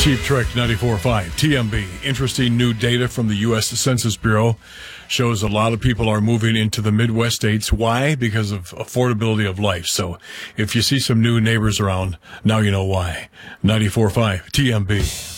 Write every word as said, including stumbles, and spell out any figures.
Cheap Trick ninety-four point five, T M B. Interesting new data from the U S Census Bureau shows a lot of people are moving into the Midwest states. Why? Because of affordability of life. So if you see some new neighbors around, now you know why. ninety-four point five, T M B.